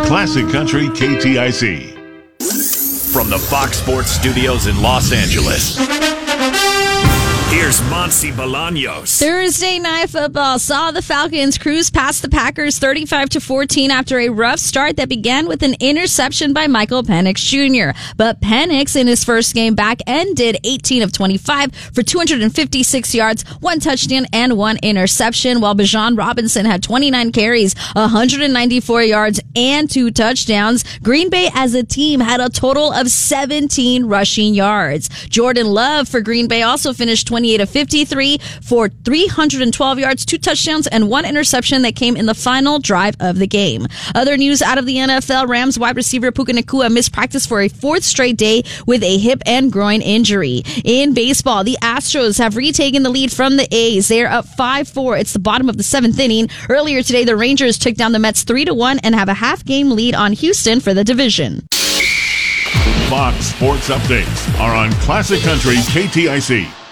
Classic Country KTIC. From the Fox Sports Studios in Los Angeles, here's Monty Bolaños. Thursday Night Football saw the Falcons cruise past the Packers 35-14 after a rough start that began with an interception by Michael Penix Jr. But Penix, in his first game back, ended 18 of 25 for 256 yards, 1 touchdown, and 1 interception, while Bijan Robinson had 29 carries, 194 yards, and 2 touchdowns. Green Bay as a team had a total of 17 rushing yards. Jordan Love for Green Bay also finished 28 of 53 for 312 yards, 2 touchdowns, and 1 interception that came in the final drive of the game. Other news out of the NFL, Rams wide receiver Puka Nacua missed practice for a 4th straight day with a hip and groin injury. In baseball, the Astros have retaken the lead from the A's. They are up 5-4. It's the bottom of the 7th inning. Earlier today, the Rangers took down the Mets 3-1 and have a half-game lead on Houston for the division. Fox Sports Updates are on Classic Country KTIC.